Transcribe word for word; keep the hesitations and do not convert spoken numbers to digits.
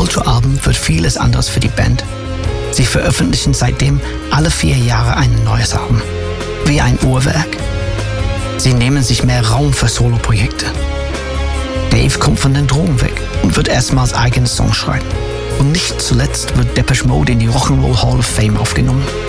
Ultra-Album wird vieles anderes für die Band. Sie veröffentlichen seitdem alle vier Jahre ein neues Album. Wie ein Uhrwerk. Sie nehmen sich mehr Raum für Soloprojekte. Dave kommt von den Drogen weg und wird erstmals eigene Songs schreiben. Und nicht zuletzt wird Depeche Mode in die Rock'n'Roll Hall of Fame aufgenommen.